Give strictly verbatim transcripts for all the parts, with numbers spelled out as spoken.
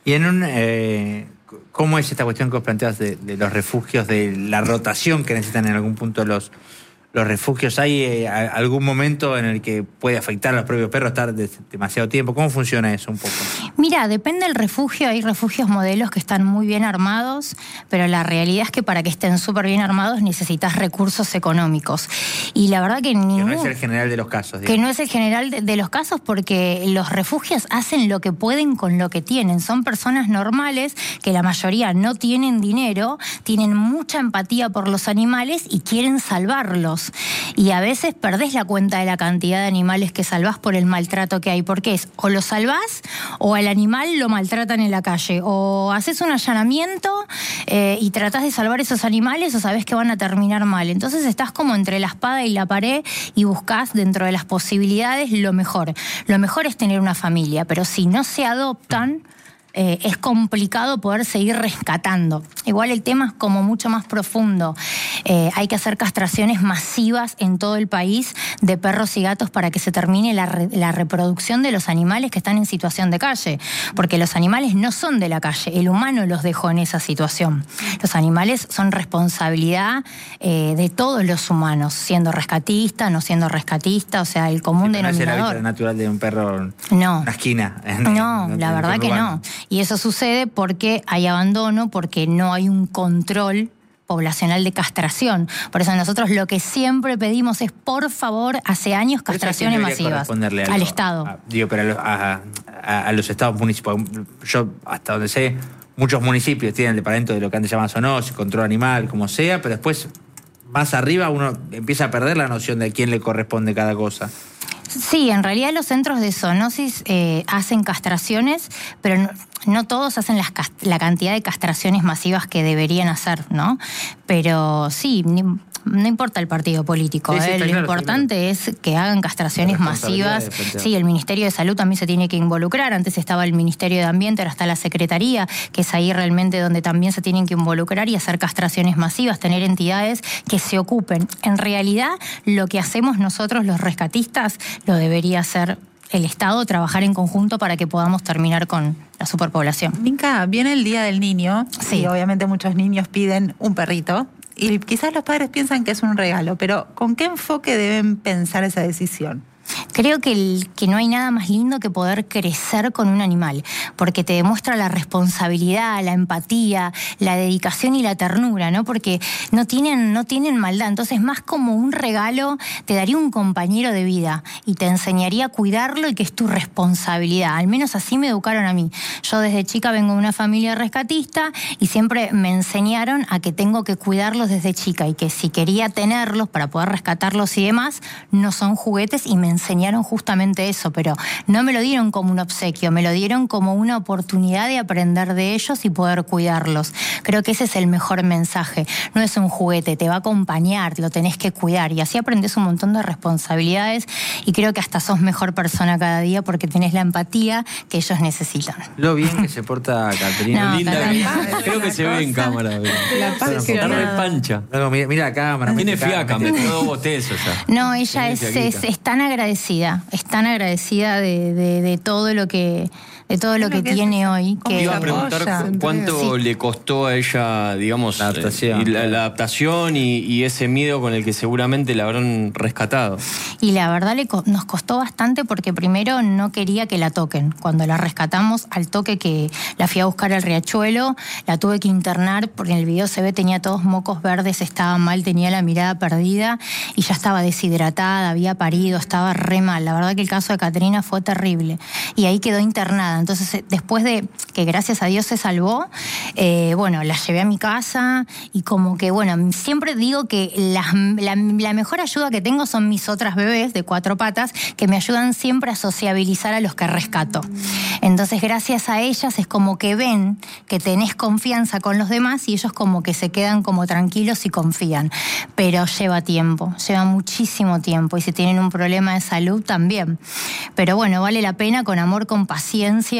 Y en un... Eh, ¿cómo es esta cuestión que os planteas de, de los refugios, de la rotación que necesitan en algún punto los... ¿Los refugios? ¿Hay eh, algún momento en el que puede afectar a los propios perros estar de, demasiado tiempo? ¿Cómo funciona eso un poco? Mira, depende del refugio. Hay refugios modelos que están muy bien armados, pero la realidad es que para que estén súper bien armados necesitas recursos económicos. Y la verdad que ningún... Que no es el general de los casos. Digamos. Que no es el general de, de los casos, porque los refugios hacen lo que pueden con lo que tienen. Son personas normales que la mayoría no tienen dinero, tienen mucha empatía por los animales y quieren salvarlos. Y a veces perdés la cuenta de la cantidad de animales que salvás por el maltrato que hay, porque es o lo salvás o al animal lo maltratan en la calle, o haces un allanamiento eh, y tratás de salvar esos animales o sabés que van a terminar mal. Entonces estás como entre la espada y la pared y buscás dentro de las posibilidades lo mejor. Lo mejor es tener una familia, pero si no se adoptan, Eh, es complicado poder seguir rescatando. Igual el tema es como mucho más profundo. Eh, hay que hacer castraciones masivas en todo el país de perros y gatos para que se termine la, re, la reproducción de los animales que están en situación de calle. Porque los animales no son de la calle, el humano los dejó en esa situación. Los animales son responsabilidad eh, de todos los humanos, siendo rescatista, no siendo rescatista, o sea, el común sí, denominador. ¿No es el hábitat natural de un perro no. en una esquina? En, no, en, la en verdad que no. Y eso sucede porque hay abandono, porque no hay un control poblacional de castración. Por eso nosotros lo que siempre pedimos es, por favor, hace años, castraciones masivas. Al, al Estado. A, digo, pero a, a, a los estados municipales. Yo, hasta donde sé, muchos municipios tienen el departamento de lo que antes llamaban zoonosis, control animal, como sea, pero después, más arriba, uno empieza a perder la noción de a quién le corresponde cada cosa. Sí, en realidad los centros de zoonosis eh, hacen castraciones, pero no, no todos hacen las, la cantidad de castraciones masivas que deberían hacer, ¿no? Pero sí, ni, no importa el partido político, sí, sí, ¿eh? Lo claro, importante claro. es que hagan castraciones masivas. Sí, el Ministerio de Salud también se tiene que involucrar. Antes estaba el Ministerio de Ambiente, ahora está la Secretaría, que es ahí realmente donde también se tienen que involucrar y hacer castraciones masivas, tener entidades que se ocupen. En realidad, lo que hacemos nosotros los rescatistas lo debería hacer el Estado, trabajar en conjunto para que podamos terminar con la superpoblación. Minka, viene el Día del Niño, sí. Y obviamente muchos niños piden un perrito, y quizás los padres piensan que es un regalo, pero ¿con qué enfoque deben pensar esa decisión? Creo que, el, que no hay nada más lindo que poder crecer con un animal, porque te demuestra la responsabilidad, la empatía, la dedicación y la ternura, ¿no? Porque no tienen, no tienen maldad, entonces más como un regalo, te daría un compañero de vida y te enseñaría a cuidarlo y que es tu responsabilidad. Al menos así me educaron a mí. Yo desde chica vengo de una familia rescatista y siempre me enseñaron a que tengo que cuidarlos desde chica y que si quería tenerlos para poder rescatarlos y demás, no son juguetes, y me enseñaron justamente eso, pero no me lo dieron como un obsequio, me lo dieron como una oportunidad de aprender de ellos y poder cuidarlos. Creo que ese es el mejor mensaje. No es un juguete, te va a acompañar, lo tenés que cuidar, y así aprendes un montón de responsabilidades y creo que hasta sos mejor persona cada día porque tenés la empatía que ellos necesitan. Lo bien que se porta Caterina. No, linda, creo que se ve en cámara. La paz que está re pancha. No, mira, mira la cámara. Tiene fiaca, me dio dos botezos ya. No, ella es, es, es tan agradecida, es tan agradecida de, de, de todo lo que... de todo lo que, que tiene hoy. Que iba a preguntar cuánto sí. le costó a ella, digamos, la adaptación, eh, la, la adaptación y, y ese miedo con el que seguramente la habrán rescatado. Y la verdad le, nos costó bastante porque primero no quería que la toquen. Cuando la rescatamos, al toque que la fui a buscar al riachuelo, la tuve que internar porque en el video se ve tenía todos mocos verdes, estaba mal, tenía la mirada perdida y ya estaba deshidratada, había parido, estaba re mal. La verdad que el caso de Caterina fue terrible. Y ahí quedó internada. Entonces, después de que gracias a Dios se salvó, eh, bueno, la llevé a mi casa y como que, bueno, siempre digo que la, la, la mejor ayuda que tengo son mis otras bebés de cuatro patas que me ayudan siempre a sociabilizar a los que rescato. Entonces, gracias a ellas es como que ven que tenés confianza con los demás y ellos como que se quedan como tranquilos y confían. Pero lleva tiempo, lleva muchísimo tiempo y si tienen un problema de salud también. Pero bueno, vale la pena con amor, con paciencia,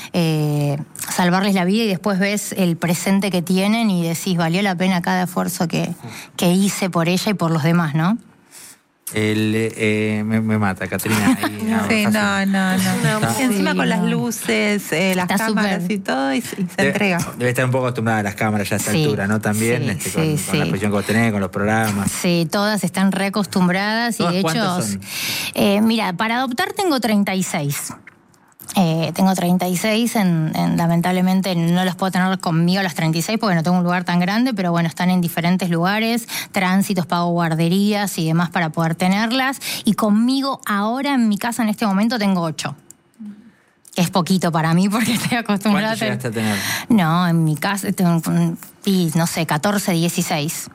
Eh, salvarles la vida y después ves el presente que tienen y decís, valió la pena cada esfuerzo que, que hice por ella y por los demás, ¿no? El, eh, me, me mata, Caterina. Ahí, no, sí, no, no, no. Está, Encima sí, con no. las luces, eh, las Está cámaras súper. y todo, y, y se debe, entrega. Debe estar un poco acostumbrada a las cámaras ya a esta Sí, altura, ¿no? También sí, este, sí, con, sí. con la posición que vos tenés, con los programas. Sí, todas están reacostumbradas y ¿Todas de hecho, cuántas son? eh, mira, para adoptar tengo treinta y seis. Eh, tengo treinta y seis, en, en, lamentablemente no los puedo tener conmigo a las treinta y seis porque no tengo un lugar tan grande, pero bueno, están en diferentes lugares, tránsitos, pago guarderías y demás para poder tenerlas. Y conmigo ahora en mi casa en este momento tengo ocho. Que es poquito para mí porque estoy acostumbrada a ¿Cuánto tener... llegaste a tener? No, en mi casa tengo, y, no sé, catorce, dieciséis.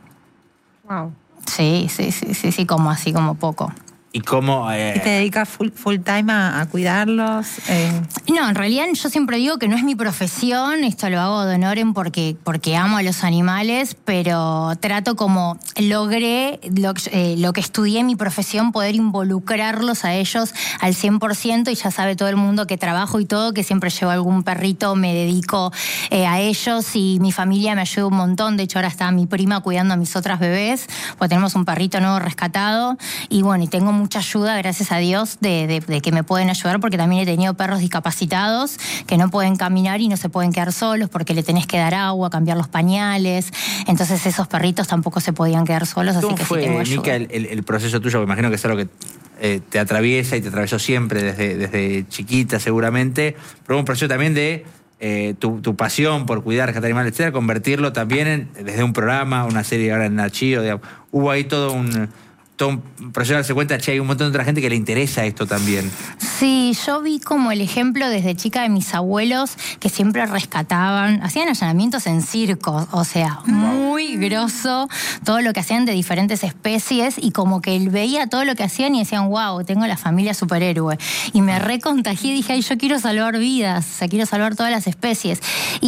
Wow. Sí, sí, sí, sí, sí, como así, como poco. ¿Y cómo? Eh, ¿Y te dedicas full, full time a, a cuidarlos? Eh, No, en realidad yo siempre digo que no es mi profesión, esto lo hago de honorem porque, porque amo a los animales, pero trato como logré lo, eh, lo que estudié en mi profesión, poder involucrarlos a ellos al cien por ciento y ya sabe todo el mundo que trabajo y todo, que siempre llevo algún perrito, me dedico eh, a ellos y mi familia me ayuda un montón. De hecho ahora está mi prima cuidando a mis otras bebés, porque tenemos un perrito nuevo rescatado y bueno, y tengo mucha ayuda, gracias a Dios, de, de, de que me pueden ayudar, porque también he tenido perros discapacitados que no pueden caminar y no se pueden quedar solos porque le tenés que dar agua, cambiar los pañales. Entonces esos perritos tampoco se podían quedar solos, así ¿Cómo que fue, sí tengo ayuda. Mica, el, el, el proceso tuyo? Me imagino que es algo que eh, te atraviesa y te atravesó siempre desde, desde chiquita seguramente, pero un proceso también de eh, tu, tu pasión por cuidar, rescatar animales, etcétera, convertirlo también en, desde un programa, una serie ahora en Archivo, digamos. Hubo ahí todo un... todo un proceso de darse cuenta, che, hay un montón de otra gente que le interesa esto también. Sí, yo vi como el ejemplo desde chica de mis abuelos que siempre rescataban, hacían allanamientos en circos, o sea, muy grosso todo lo que hacían de diferentes especies y como que él veía todo lo que hacían y decían, wow, tengo la familia superhéroe. Y me recontagié y dije, ay, yo quiero salvar vidas, o sea, quiero salvar todas las especies.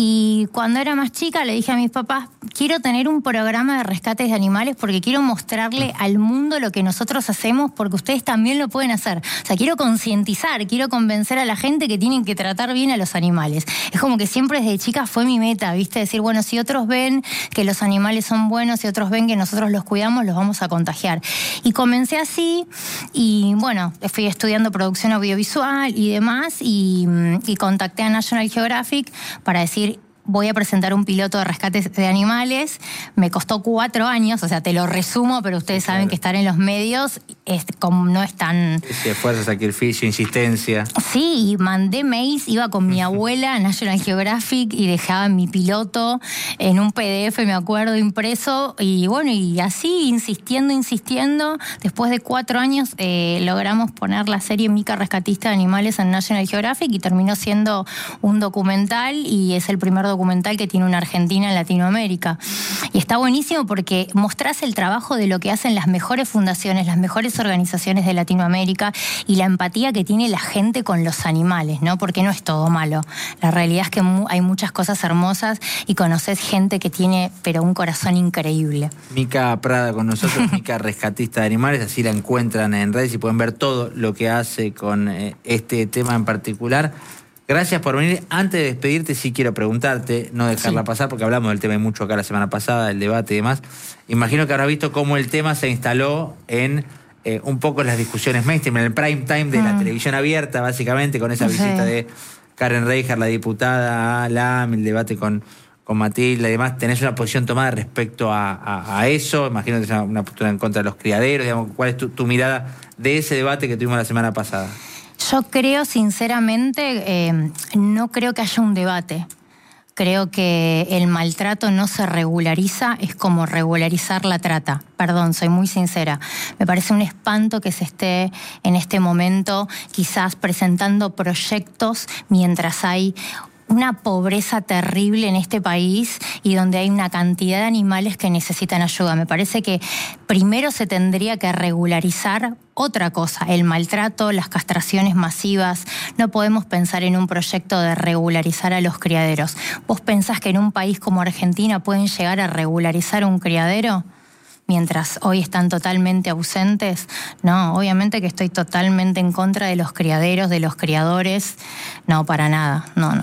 Y cuando era más chica le dije a mis papás, quiero tener un programa de rescates de animales porque quiero mostrarle al mundo lo que nosotros hacemos porque ustedes también lo pueden hacer. O sea, quiero concientizar, quiero convencer a la gente que tienen que tratar bien a los animales. Es como que siempre desde chica fue mi meta, ¿viste? Decir, bueno, si otros ven que los animales son buenos, si otros ven que nosotros los cuidamos, los vamos a contagiar. Y comencé así y, bueno, fui estudiando producción audiovisual y demás y, y contacté a National Geographic para decir, voy a presentar un piloto de rescates de animales. Me costó cuatro años, o sea, te lo resumo, pero ustedes Sí, saben claro. que estar en los medios es, como, no es tan... Ese esfuerzo, sacrificio, insistencia. Sí, y mandé mails, iba con mi abuela a National Geographic y dejaba mi piloto en un P D F, me acuerdo, impreso. Y bueno, y así, insistiendo, insistiendo, después de cuatro años eh, logramos poner la serie Mica Rescatista de Animales en National Geographic y terminó siendo un documental y es el primer documental que tiene una Argentina en Latinoamérica. Y está buenísimo porque mostrás el trabajo de lo que hacen las mejores fundaciones, las mejores organizaciones de Latinoamérica y la empatía que tiene la gente con los animales, ¿no? Porque no es todo malo. La realidad es que mu- hay muchas cosas hermosas y conoces gente que tiene, pero un corazón increíble. Mica Prada con nosotros, Mica Rescatista de Animales, así la encuentran en redes y pueden ver todo lo que hace con eh, este tema en particular. Gracias por venir. Antes de despedirte, sí quiero preguntarte, no dejarla Sí. pasar, porque hablamos del tema mucho acá la semana pasada, el debate y demás. Imagino que habrás visto cómo el tema se instaló en eh, un poco las discusiones mainstream, en el prime time de la Mm. televisión abierta, básicamente, con esa Sí. visita de Karen Reijer, la diputada, a la el debate con, con Matilda y demás. ¿Tenés una posición tomada respecto a, a, a eso? Imagino que es una, una postura en contra de los criaderos. Digamos, ¿cuál es tu, tu mirada de ese debate que tuvimos la semana pasada? Yo creo, sinceramente, eh, no creo que haya un debate. Creo que el maltrato no se regulariza, es como regularizar la trata. Perdón, soy muy sincera. Me parece un espanto que se esté en este momento quizás presentando proyectos mientras hay una pobreza terrible en este país y donde hay una cantidad de animales que necesitan ayuda. Me parece que primero se tendría que regularizar otra cosa, el maltrato, las castraciones masivas. No podemos pensar en un proyecto de regularizar a los criaderos. ¿Vos pensás que en un país como Argentina pueden llegar a regularizar un criadero? Mientras hoy están totalmente ausentes. No, obviamente que estoy totalmente en contra de los criaderos, de los criadores. No, para nada, no, no.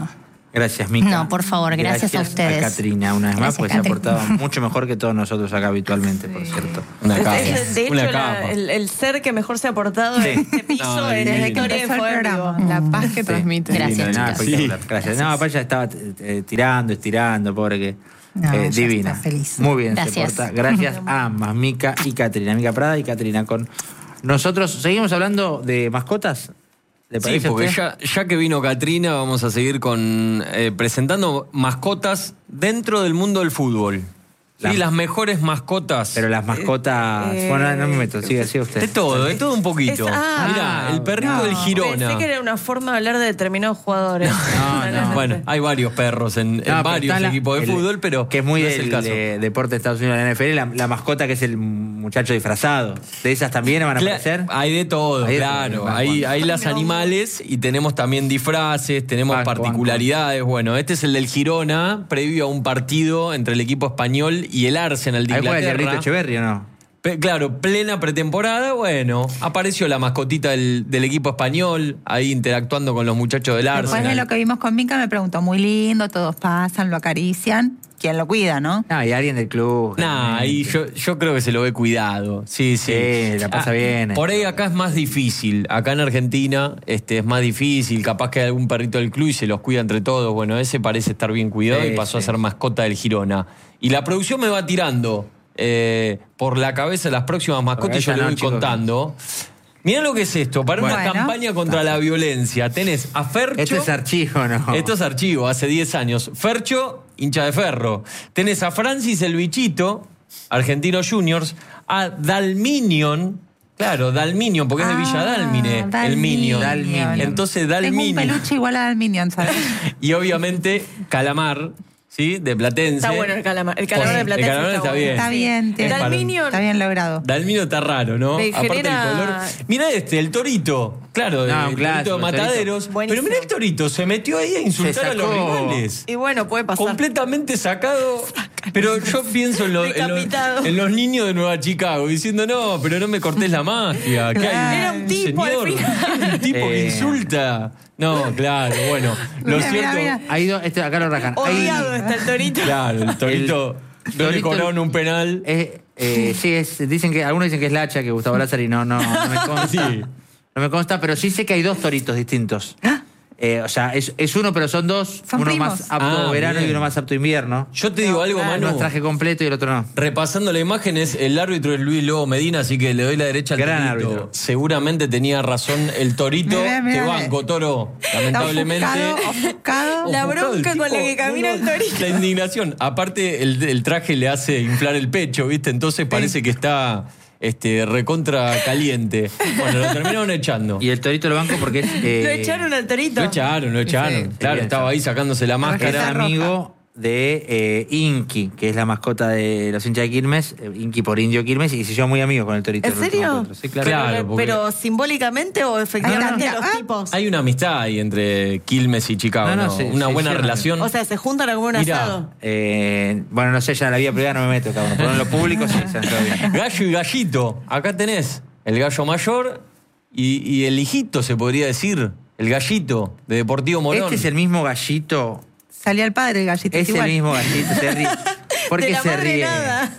Gracias, Mica. No, por favor, gracias, gracias a ustedes. A Catrina, una vez gracias, más, pues se ha portado mucho mejor que todos nosotros acá habitualmente, por cierto. Una capa. Es, de hecho, una capa. La, el, el ser que mejor se ha portado sí. en este piso no, en la historia de Fuego. La paz que sí. transmite. Gracias, no, espectacular. Sí. Gracias. No, papá ya estaba eh, tirando, estirando, pobre que... No, eh, divina. Feliz. Muy bien, gracias. se porta. Gracias a ambas, Mica y Catrina. Mica Prada y Catrina con nosotros. ¿Seguimos hablando de mascotas? Sí, porque ya, ya que vino Catrina, vamos a seguir con eh, presentando mascotas dentro del mundo del fútbol. Sí, las mejores mascotas. Pero las mascotas... Eh, bueno, no me meto, sigue, sigue usted. De todo, de todo un poquito. Es, ah, Mirá, el perrito no, del Girona. Pensé que era una forma de hablar de determinados jugadores. No, no, no. Bueno, hay varios perros en, no, en varios equipos la, de fútbol, el, pero que es muy no del es el caso. De, deporte de Estados Unidos, de la N F L, la, la mascota que es el muchacho disfrazado. ¿De esas también van a aparecer? Hay de todo, hay claro. De todo. Hay, hay las animales y tenemos también disfraces, tenemos banco, particularidades. Banco. Bueno, este es el del Girona, previo a un partido entre el equipo español y el Arsenal de Inglaterra. ¿Ahí juega el Diablito Echeverri o no? Pe- claro, plena pretemporada, bueno, apareció la mascotita del, del equipo español, ahí interactuando con los muchachos del Arsenal. Después de lo que vimos con Mica me preguntó, muy lindo, todos pasan, lo acarician. ¿Quién lo cuida, no? No, y alguien del club. No, ahí yo, yo creo que se lo ve cuidado. Sí, sí. Sí, la pasa ah, bien. Por ahí acá es más difícil. Acá en Argentina este, es más difícil. Capaz que hay algún perrito del club y se los cuida entre todos. Bueno, ese parece estar bien cuidado sí, y pasó sí. a ser mascota del Girona. Y la producción me va tirando eh, por la cabeza las próximas mascotas y yo le voy no, contando. Mirá lo que es esto, para bueno, una campaña contra la violencia. Tenés a Fercho... Esto es archivo, ¿no? Esto es archivo, hace diez años. Fercho, hincha de Ferro. Tenés a Francis el Bichito, Argentino Juniors. A Dalminion, claro, Dalminion, porque ah, es de Villa Dálmine, el Minion. Dalminion. Entonces Dalminion. Tengo un peluche igual a Dalminion, ¿sabes? Y obviamente Calamar... ¿Sí? De Platense. Está bueno el calamar. El calamar de Platense. El calamar está, está bien. Está bien. Sí. Dalminion. Está bien logrado. Dalminion está raro, ¿no? Me Aparte genera... del color. Mira este, el torito. Claro, no, el claro, torito de Mataderos. Torito. Pero mira el torito, se metió ahí a insultar a los rivales. Y bueno, puede pasar. Completamente sacado. Pero yo pienso en, lo, en, los, en los niños de Nueva Chicago, diciendo, no, pero no me cortés la magia. ¿Qué hay? Era un tipo señor, al final. Un tipo eh... que insulta. No, claro, bueno. Lo mira, cierto. Mira, mira. Ha ido, este, acá lo rajan. Odiado está el torito. Claro, el torito. El, no le cobraron un penal. Es, eh, sí, es, dicen que, algunos dicen que es Lacha, que Gustavo Lázaro, no, no, no me consta. Sí. No me consta, pero sí sé que hay dos toritos distintos. ¿Ah? Eh, o sea, es, es uno, pero son dos. Son uno primos. más apto Ah, verano bien. y uno más apto invierno. Yo te digo No, algo, claro. Manu. Uno es traje completo y el otro no. Repasando la imagen, es el árbitro es Luis Lobo Medina, así que le doy la derecha al Gran torito. árbitro. Seguramente tenía razón el torito. Mirá, mirá, Te mirá. banco, toro. Lamentablemente. Está ofuscado, ofuscado. La Ofuscado, bronca el con tipo, la que camina el torito. La indignación. Aparte, el, el traje le hace inflar el pecho, ¿viste? Entonces parece que está este, recontra caliente. Bueno, lo terminaron echando. Y el torito lo banco porque es. Eh, Lo echaron al torito. Lo echaron, lo echaron. Sí, claro, bien, estaba ahí sacándose la máscara. Era roja. amigo de eh, Inky, que es la mascota de los hinchas de Quilmes. eh, Inky por Indio Quilmes, y se llevó muy amigo con el torito. ¿En el último serio? encuentro. Sí, claro. Claro, Pero, porque- pero simbólicamente o efectivamente Ah, no, no. los Ah. tipos. Hay una amistad ahí entre Quilmes y Chicago, No, ¿no? no, se- Una se buena hicieron. relación. O sea, se juntan a comer un Mirá. asado. Eh, bueno, no sé, ya en la vida privada no me meto, cabrón. Pero en lo público sí, se han llevado bien. Gallo y gallito. Acá tenés el gallo mayor y, y el hijito, se podría decir. El gallito de Deportivo Morón. Este es el mismo gallito. Salía el padre, el gallito. Es igual. el mismo gallito. Se ríe. ¿Por De qué la se madre ríe? nada.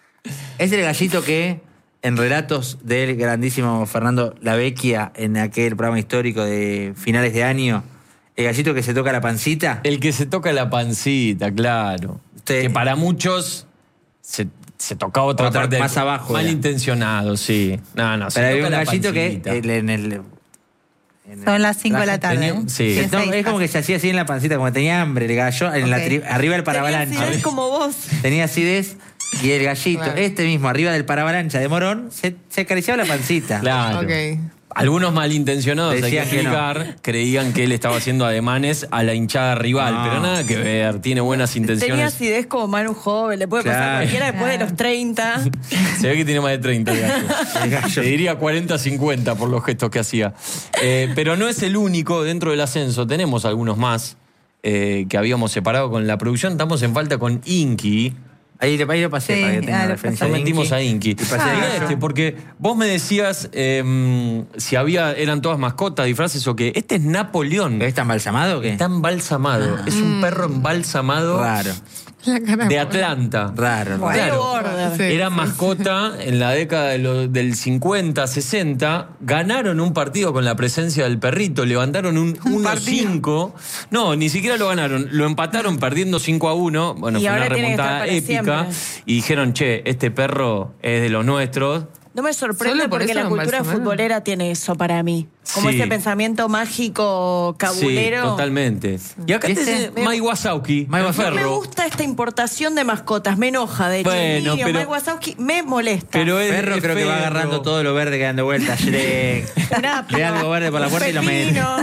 Es el gallito que, en relatos del grandísimo Fernando Lavecchia, en aquel programa histórico de finales de año, el gallito que se toca la pancita. El que se toca la pancita, claro. Usted- Que para muchos se, se toca otra, Otra parte. más abajo, Malintencionado, sí. No, no, se Pero hay toca un la gallito que pancita. el- en el. en Son el las cinco de la traje tarde. tenía- ¿eh? sí. Que No, seis es como que se hacía así en la pancita, como que tenía hambre el gallo, en la Ok. tri- arriba del Tenía paravalancha. acidez como vos. Tenía acidez y el gallito, Claro. este mismo, arriba del paravalancha de Morón, se, se acariciaba la pancita. Claro. Ok. Algunos malintencionados, hay que Decían que no. explicar, creían que él estaba haciendo ademanes a la hinchada rival, No. pero nada que ver, tiene buenas Tenía intenciones. acidez como Manu joven, le puede pasar Claro. a cualquiera después de los treinta. Se ve que tiene más de treinta el gallo. El gallo. Te diría cuarenta, cincuenta por los gestos que hacía. Eh, pero no es el único dentro del ascenso. Tenemos algunos más eh, que habíamos separado con la producción. Estamos en falta con Inky. Ahí, ahí lo pasé Sí, para que tengan ah, lo referencia. Nos de metimos Inky. a Inky. Y pasé Ah, a mirá Gallo. este, porque vos me decías eh, si había, eran todas mascotas, disfraces o qué. Este es Napoleón. ¿Está embalsamado o qué? Está embalsamado. Es un perro embalsamado Raro, La cara de de Atlanta. raro, Bueno. raro. Border. Sí. Era mascota en la década de lo- del cincuenta, sesenta. Ganaron un partido con la presencia del perrito. Levantaron un uno cinco. No, ni siquiera lo ganaron. Lo empataron perdiendo cinco a uno. Bueno, Y fue ahora una tiene que estar remontada para épica. siempre. Y dijeron, che, este perro es de los nuestros. No me sorprende Solo por porque eso la lo cultura embalsamaron. futbolera tiene eso para mí. Como Sí. ese pensamiento mágico cabulero. Sí, totalmente. Y acá ¿Viste? tenés Mike Wazowski, Mike el Wazowski. No me perro. gusta esta importación de mascotas, me enoja. De hecho, Bueno, niño, pero- Mike Wazowski me molesta. Pero es Perro es creo que va perro. agarrando todo lo verde que dan de vuelta. Shrek. Un apio, Ve algo verde por la un puerta y lo mete. pepino.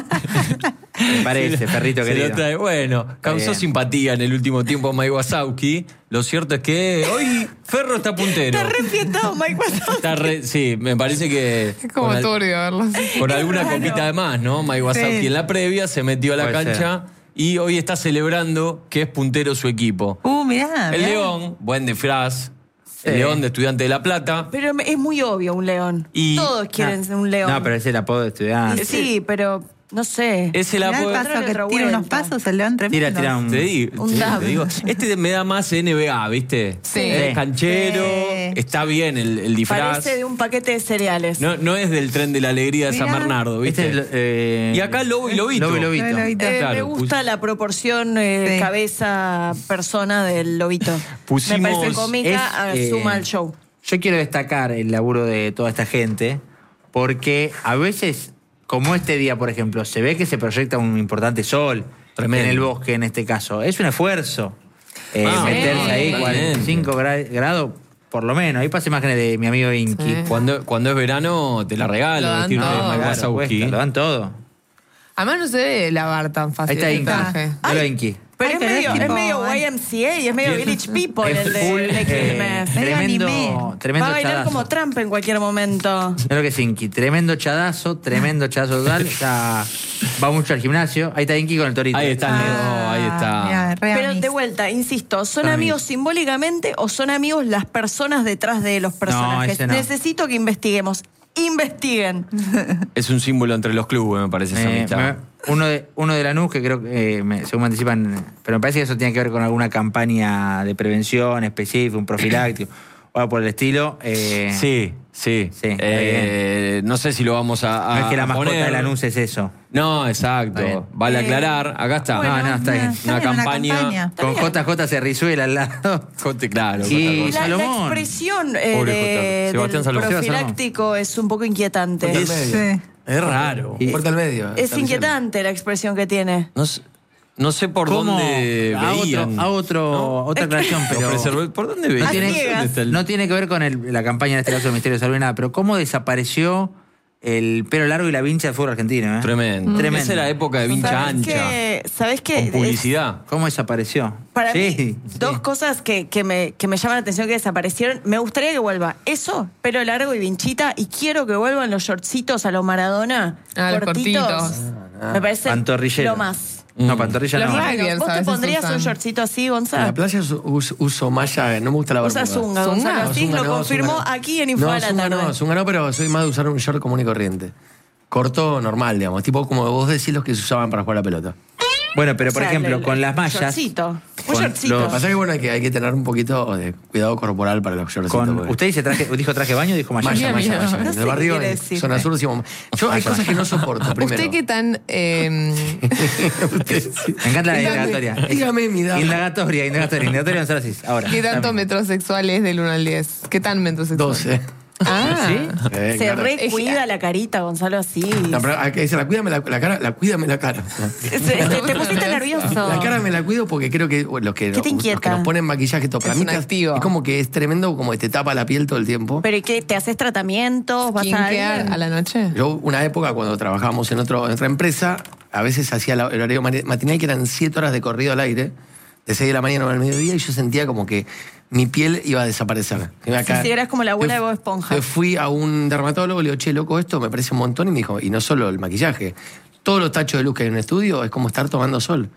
Me parece, perrito Se lo querido. trae. Bueno, causó bien. simpatía en el último tiempo Mike Wazowski. Lo cierto es que hoy Ferro está puntero. Está re fiestado, Mike Wazowski. Está re- sí, me parece que Es como con, al- turbio verlo así. con Es alguna raro. copita de más, ¿no? Mike Wazowski Sí. en la previa se metió a la Puede cancha y hoy está celebrando que es puntero su equipo. Uh, mirá. El mirá. León, buen disfraz. El Sí. León de Estudiante de La Plata. Pero es muy obvio un león. Y- Todos quieren No. ser un león. No, pero es el apodo de estudiante. Sí, pero no sé. Es el Mirá el apodo. paso que otra tira unos vuelta. pasos el león tremendo. Tira, tira un. Te digo, Un te- dab. te digo, este me da más N B A, ¿viste? Sí. Es canchero, Sí. está bien el, el disfraz. Parece de un paquete de cereales. No, no es del tren de la alegría de San Mirá. Bernardo, ¿viste? Este es el, eh, Y acá Lobo y Lobito. Lobo y Lobito. Lobo y Lobito. Eh, Claro, me gusta pus- la proporción eh, Sí. cabeza-persona del lobito. Pusimos- Me parece cómica, es, eh, suma al show. Yo quiero destacar el laburo de toda esta gente, porque a veces, como este día, por ejemplo, se ve que se proyecta un importante sol Tremendo. en el bosque, en este caso. Es un esfuerzo eh, Ah, meterse sí, ahí, totalmente. cuarenta y cinco gra- grados, por lo menos. Ahí pasa imágenes de mi amigo Inky. Sí. Cuando, cuando es verano, te la regalo, Lo dan vestirte de todo. Mike Claro, Wazowski. cuesta, lo dan todo. Además no se debe lavar tan Ahí fácil está el Inky. traje. Míralo, Inky. Pero Ay, es pero medio, es es tipo, medio ay. Y M C A y es medio Village People Es el de full, Nicky eh, Jiménez. Medio tremendo, anime. tremendo Va a bailar chadazo. como Trump en cualquier momento. Mira lo que es Inky. Tremendo chadazo, tremendo chadazo total. Ya va mucho al gimnasio. Ahí está Inky con el torito. Ahí está, Ah, ahí está. mirá, re Pero amis. de vuelta, insisto, ¿son Para mí. amigos simbólicamente o son amigos las personas detrás de los personajes? ese no. Necesito que investiguemos. Investiguen. Es un símbolo entre los clubes, me parece, esa Eh, amistad. me- uno de uno de Lanús, que creo que, eh, me- según me anticipan, pero me parece que eso tiene que ver con alguna campaña de prevención específica, un profiláctico, o algo por el estilo. eh, Sí, sí. Sí, está Eh, no sé si lo vamos a, a no es que la mascota poner. de Lanús es eso. No, exacto. Está bien. Vale Eh, aclarar. Acá está. bueno, no, no, está bien. Está Una bien, campaña. Con J J Cerrizuela al lado. Conte, claro. Y- J J. La, la Salomón. expresión eh, Pobre de- Jota. Sebastián del Salomón. profiláctico es un poco inquietante. Fuerte Es, al medio. Sí. Es raro. Y- Fuerte al medio. está diciendo. inquietante la expresión que tiene. No sé, no sé por ¿Cómo? dónde a otro, veían. a otro, otra aclaración, Los pero preservé- ¿Por dónde no veían? tiene, ciegas. ¿Dónde está el- no tiene que ver con el- la campaña, en este caso, del Ministerio de Salud, nada, pero cómo desapareció el pelo largo y la vincha del fútbol argentino. ¿eh? Tremendo. Tremendo. Esa era la época de vincha ¿Sabes ancha. qué? ¿Sabes qué? Con Es- publicidad. ¿Cómo desapareció? Para sí, mí, sí. dos cosas que, que, me, que me llaman la atención que desaparecieron. Me gustaría que vuelva eso, pelo largo y vinchita, y quiero que vuelvan los shortcitos a lo Maradona. Ah, los cortitos. cortitos. Me parece Pantorrillero. lo más. No, pantorrilla Los no. rugby. Bien, ¿Vos te ¿sabes? pondrías Usan. un shortcito así, En la Gonzalo? playa uso, uso- uso malla, no me gusta la Usa bermuda. zunga, ¿Zunga? Gonzalo. No, Así zunga lo no, confirmó zunga no. aquí en Info No, de la zunga Tarde. no, zunga no, pero soy más de usar un short común y corriente. Corto, normal, digamos. Tipo como vos decís los que se usaban para jugar a la pelota. Bueno, pero por O sea, ejemplo, el- con el las mallas. shortcito. Un con shortcito. los- Lo que pasa es que bueno, hay que, hay que tener un poquito de cuidado corporal para los shortcitos. Con, porque- ¿Usted dice traje, dijo traje de baño o dijo malla? Malla, Mira, malla, mira. malla. No En sé el barrio, qué quiere en decir. zona sur, decimos. Yo hay cosas que no soporto. Primero. ¿Usted qué tan... eh, Me encanta la Dígame, indagatoria. dígame mi edad. Indagatoria, indagatoria, indagatoria Gonzalo Asís. Ahora. ¿Qué tanto dame. metrosexual es del uno al diez? ¿Qué tan metrosexual? doce. Ah, ¿Sí? Eh, Se claro. recuida la carita, Gonzalo, así. No, pero hay que decir, la cuídame la, la cara, la cuídame la cara. Se- te, te pusiste nervioso. La cara me la cuido porque creo que bueno, los que, ¿Qué te los inquieta? que nos ponen maquillaje todo para Es mí un que activo. es como que es tremendo, como que te tapa la piel todo el tiempo. ¿Pero y qué? ¿Te haces tratamientos? ¿Vas a ¿Skinkear alguien? a la noche? Yo una época cuando trabajábamos en, otro, en otra empresa, a veces hacía la- el horario mani- matinal que eran siete horas de corrido al aire, de seis de la mañana al mediodía, y yo sentía como que mi piel iba a desaparecer. Iba a Sí, caer. sí, eras como la abuela Yo- de Bob Esponja. yo fui a un dermatólogo, le digo, che, loco, esto me parece un montón, y me dijo, y no solo el maquillaje, todos los tachos de luz que hay en un estudio es como estar tomando sol.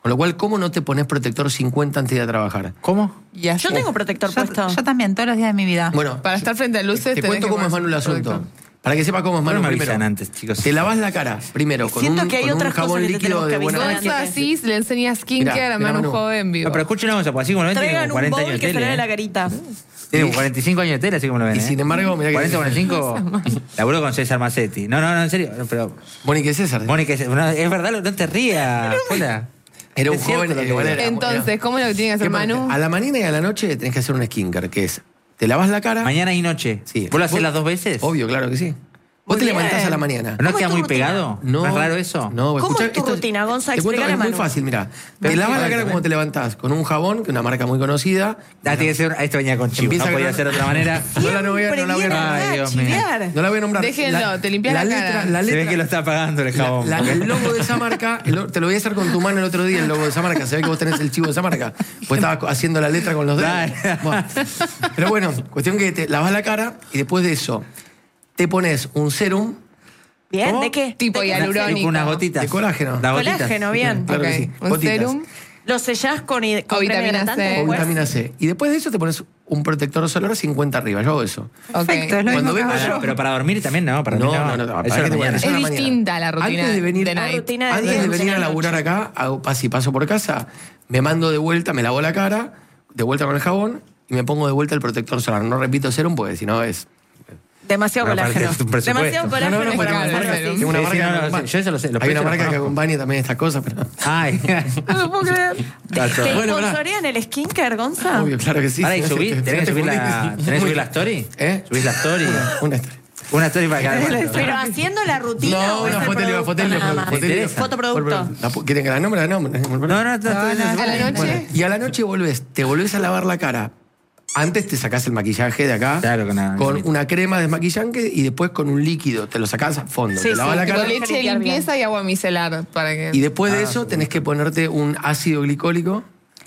Con lo cual, ¿cómo no te pones protector cincuenta antes de ir a trabajar? ¿Cómo? Y así. Yo tengo protector Yo, puesto. yo también, todos los días de mi vida. Bueno, Para estar frente a luces te tenés cuento que cómo es poner Manu el asunto. protector. Para que sepa cómo es Manu ¿Por qué no me primero. avisan antes, chicos? Te lavas la cara primero con Siento un, que hay con un otras jabón cosas que te líquido tenemos de que buena avisar. Gonza Asís le enseña skincare Mirá, a mirá, Manu Manu. Jove en vivo. No, pero escuchen una cosa, pues así como lo ven, tiene Traigan como un cuarenta bowl años que de se le tele. ve ¿eh? la carita. Tiene como cuarenta y cinco años de tele, así como lo ven. Y ¿eh? sin embargo, mirá que- cuarenta, cuarenta y cinco, laburó con César Macetti. No, no, no, en serio. Pero, Mónica y César. Mónica, es, no, es verdad, no te rías. Hola. Era un Es cierto joven lo que que igual digo. era- Entonces, ¿cómo es lo que tiene que hacer ¿Qué pasa? Manu? A la mañana y a la noche tenés que hacer un skincare, que es, te lavas la cara. Mañana y noche. Sí. ¿Vos lo haces Vos- las dos veces? Obvio, claro que sí. Vos Muy te bien. levantás a la mañana. ¿No ¿Cómo queda es tu muy rutina? pegado? ¿No es raro eso? No, ¿Cómo escuchá, es tu esto rutina, Gonza? Te cuento que Explícale es a muy Manu. fácil, mira. Te Pero lavas la explícale, cara como te levantás, con un jabón, que es una marca muy conocida. Ah, tiene que ser, esto venía con chivo, Empieza no podía con- ser de otra manera. No la, no voy a- no la voy a Siempre nombrar. Ay, viene a Dios mío. chivear. No la voy a nombrar. Déjenlo, te limpias la letra, cara. La Se ve letra, que lo está pagando el la- jabón. la- el logo de esa marca, el lo- te lo voy a hacer con tu mano el otro día, el logo de esa marca. Se ve que vos tenés el chivo de esa marca. Pues estaba co- haciendo la letra con los dedos. Dale. Bueno, pero bueno, cuestión que te lavas la cara y después de eso te pones un serum ¿Bien? ¿Cómo? ¿De qué? Tipo ¿De qué hialurónico. Tipo unas gotitas. de colágeno. Las gotitas. Colágeno, bien. Claro que Ok, sí, un gotitas. serum. ¿Lo sellás con, hid- con O crema vitamina hidratante C. O después? vitamina C. Y después de eso te pones un protector solar cincuenta arriba. Yo hago eso. Ok. Perfecto, es lo Cuando mismo que vengo hago yo- yo. Pero para dormir también no, para No, dormir no, no, no, Eso para es que la te mañana. mueras. Es la mañana. distinta la rutina Antes de venir, de La night. rutina de antes día de y venir rutina a de laburar noche. acá, hago, pas- si paso por casa, me mando de vuelta, me lavo la cara, de vuelta con el jabón y me pongo de vuelta el protector solar. No repito serum porque si no es... Demasiado Bueno, aparte colágeno. es un presupuesto. Demasiado No, colágeno no, no, para claro, pasarlo claro. así. Tengo una Sí, marca sí, no, que no, acompaña. yo eso lo sé, los Hay una precios marca los que conozco. acompaña también estas cosas, pero... Ay. No lo puedo creer. Tacho. ¿Te Bueno, pará. sponsorean el skincare, Gonza? Obvio, claro que sí. Para, ¿y Si no, subís? si no ¿Tenés que te subir la, fundís. ¿tenés que subir la story? ¿Eh? ¿Subís la story? Una historia. Una story para cada uno. Pero haciendo la rutina. No, o es una el fotelio, producto fotelio, nada más? fotelio. Fotoproducto. La pu- ¿Quieren que la nombre? La nombre. No, no, no, no, no, ¿A la noche? Bueno, y a la noche volvés, te volvés a lavar la cara. Antes te sacás el maquillaje de acá Claro, con la- con una crema desmaquillante y después con un líquido. Te lo sacás a fondo. Sí, te lavas sí, la tipo cara. Con leche de Limpiar bien. limpieza y agua micelar para que... Y después de Ah, eso tenés que ponerte un ácido glicólico.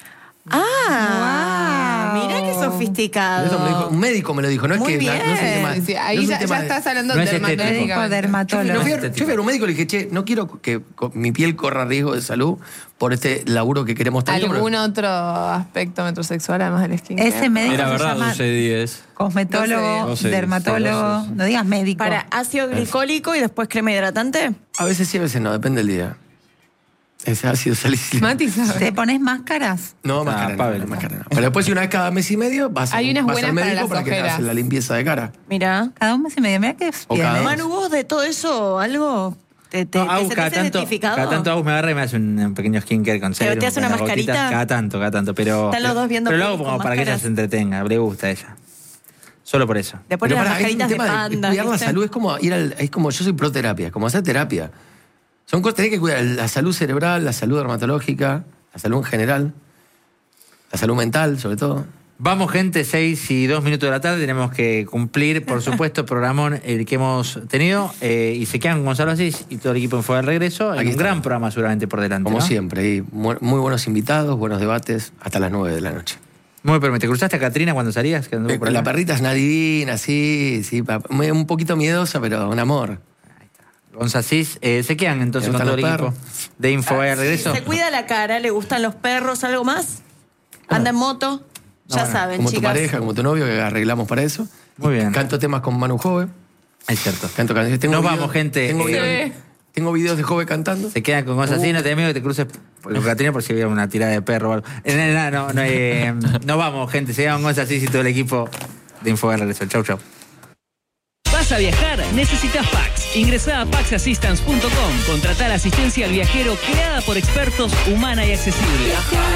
Ah, Wow. mirá qué sofisticado. Eso me lo dijo- un médico me lo dijo. No es Muy que no, no es un bien. tema- Sí, no ahí es un ya, tema ya de- estás hablando no es estético. Médico dermatológicamente. dermatólogo. No, fui, a, yo fui a ver un médico y le dije, che, no quiero que co- mi piel corra riesgo de salud por este laburo que queremos tanto. ¿Algún pero- otro aspecto metrosexual además del skincare? Ese médico Era se verdad, llama doce diez. cosmetólogo, doce, dermatólogo, doce, no digas médico. Para ácido glicólico y después crema hidratante. A veces sí, a veces no, depende del día. Ese ácido salicílico. Mati, ¿sabes? ¿Te pones máscaras? No, Ah, máscara, no, Pavel. no, máscara no. Pero después, una vez cada mes y medio, vas, a- Hay unas vas buenas al para médico las para, que te ojeras. hagan la limpieza de cara. Mira. Cada un mes y medio. Mira que O bien, cada ¿eh? dos. Manu, vos de todo eso, algo. ¿Te, te, No, te Agus, sentís cada tanto, identificado? cada tanto Agus me agarra y me hace un, un pequeño skincare con serum. te hace con una las gotitas. mascarita? Cada tanto, cada tanto. Pero, Están los dos viendo pero lo hago pelis como con para que ella máscaras. se entretenga. Le gusta a ella. Solo por eso. Le ponen las pará, es un mascaritas de tema panda. cuidar la ¿viste? salud es como ir al, es como yo soy pro terapia, como hacer terapia. Son cosas, tenés que cuidar la salud cerebral, la salud dermatológica, la salud en general, la salud mental, sobre todo. Vamos, gente, seis y dos minutos de la tarde. Tenemos que cumplir, por supuesto, el programón el que hemos tenido. Eh, y se quedan con Gonzalo Asís y todo el equipo en Fuera del Regreso. Hay Aquí un está. gran programa seguramente por delante. Como ¿no? siempre, y mu- muy buenos invitados, buenos debates, hasta las nueve de la noche. Muy pero ¿te cruzaste a Catrina cuando salías? Que anduvo Eh, por la acá? perrita es una divina, sí, sí, pa- me- un poquito miedosa, pero un amor. Gonzalo Asís. Eh, se quedan entonces Me con todo el gustan los equipo de Info Fuera del Regreso. Se cuida la cara, le gustan los perros, ¿algo más? ¿Anda en moto? Ya bueno, saben, Como tu chicas. pareja, como tu novio, que arreglamos para eso. Muy bien. Canto temas con Manu Jove. Es cierto. Canto canciones. Tengo Nos videos- vamos, gente. Tengo, Eh, videos, tengo videos de Jove cantando. Se quedan con cosas así, Uh. no te da miedo que te cruces por con Catrina por si hubiera una tirada de perro o algo. Eh, No, no, no, eh, no vamos, gente. Se quedan con cosas así y todo el equipo de Info de Regreso. Chau, chau. ¿Vas a viajar? Necesitas Pax. Ingresá a pax assistance punto com. Contratá la asistencia al viajero creada por expertos, humana y accesible.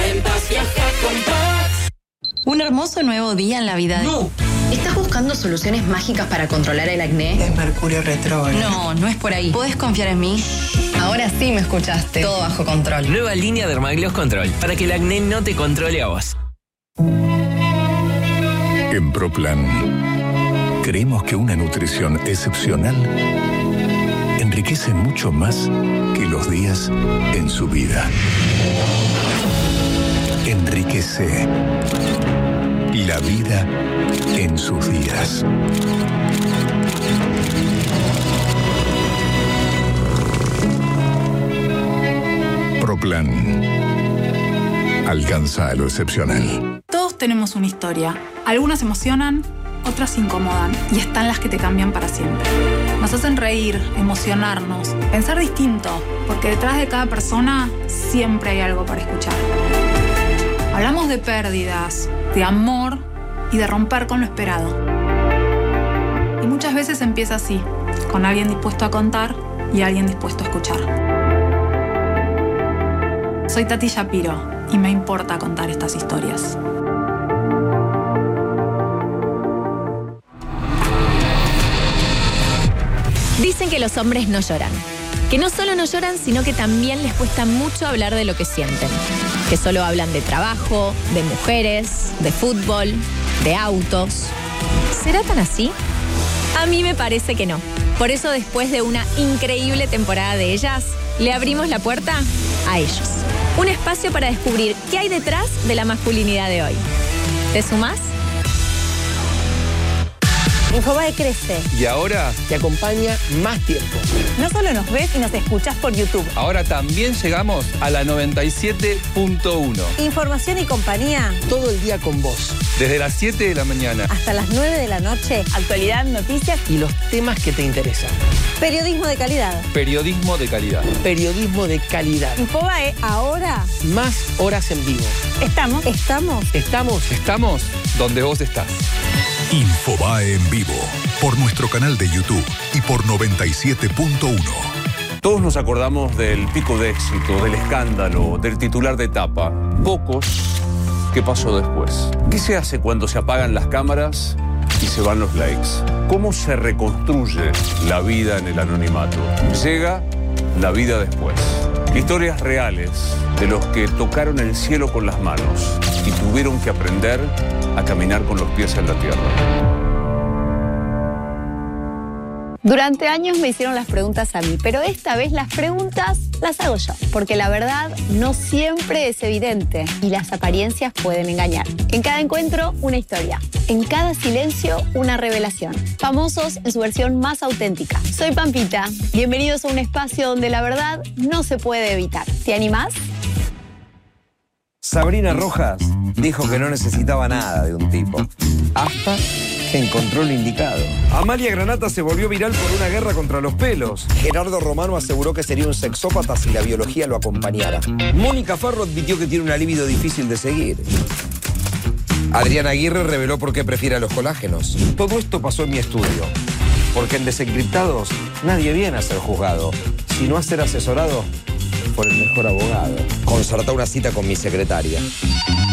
Un hermoso nuevo día en la vida de... No. ¿Estás buscando soluciones mágicas para controlar el acné? Es Mercurio retrógrado. No, no es por ahí. ¿Podés confiar en mí? Ahora sí me escuchaste. Todo bajo control. Nueva línea Dermagloss Control, para que el acné no te controle a vos. En ProPlan, creemos que una nutrición excepcional enriquece mucho más que los días en su vida. Enriquece la vida en sus días. ProPlan. alcanza a lo excepcional. Todos tenemos una historia. Algunas emocionan, otras incomodan. Y están las que te cambian para siempre. Nos hacen reír, emocionarnos, pensar distinto. Porque detrás de cada persona siempre hay algo para escuchar. Hablamos de pérdidas, de amor y de romper con lo esperado. Y muchas veces empieza así, con alguien dispuesto a contar y alguien dispuesto a escuchar. Soy Tati Shapiro y me importa contar estas historias. Dicen que los hombres no lloran. Que no solo no lloran, sino que también les cuesta mucho hablar de lo que sienten. Que solo hablan de trabajo, de mujeres, de fútbol, de autos. ¿Será tan así? A mí me parece que no. Por eso, después de una increíble temporada de ellas, le abrimos la puerta a ellos. Un espacio para descubrir qué hay detrás de la masculinidad de hoy. ¿Te sumás? Infobae crece. Y ahora te acompaña más tiempo. No solo nos ves y nos escuchás por YouTube. Ahora también llegamos a la noventa y siete punto uno. Información y compañía. Todo el día con vos. Desde las siete de la mañana. Hasta las nueve de la noche. Actualidad, noticias. Y los temas que te interesan. Periodismo de calidad. Periodismo de calidad. Periodismo de calidad. Infobae ahora. Más horas en vivo. Estamos. Estamos. Estamos. Estamos donde vos estás. Infobae en vivo, por nuestro canal de YouTube y por noventa y siete punto uno. Todos nos acordamos del pico de éxito, del escándalo, del titular de etapa. Pocos, ¿qué pasó después? ¿Qué se hace cuando se apagan las cámaras y se van los likes? ¿Cómo se reconstruye la vida en el anonimato? Llega la vida después. Historias reales de los que tocaron el cielo con las manos y tuvieron que aprender a caminar con los pies en la tierra. Durante años me hicieron las preguntas a mí, pero esta vez las preguntas las hago yo, porque la verdad no siempre es evidente y las apariencias pueden engañar. En cada encuentro, una historia. En cada silencio, una revelación. Famosos en su versión más auténtica. Soy Pampita. Bienvenidos a un espacio donde la verdad no se puede evitar. ¿Te animás? Sabrina Rojas dijo que no necesitaba nada de un tipo, hasta que encontró lo indicado. Amalia Granata se volvió viral por una guerra contra los pelos. Gerardo Romano aseguró que sería un sexópata si la biología lo acompañara. Mónica Farro admitió que tiene una libido difícil de seguir. Adriana Aguirre reveló por qué prefiere a los colágenos. Todo esto pasó en mi estudio, porque en Desencriptados nadie viene a ser juzgado, sino a ser asesorado por el mejor abogado. Concertá una cita con mi secretaria.